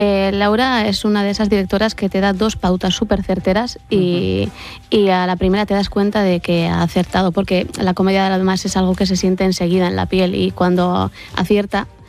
Laura es una de esas directoras que te da 2 pautas súper certeras y a la primera te das cuenta de que ha acertado, porque la comedia además es algo que se siente enseguida en la piel y cuando acierta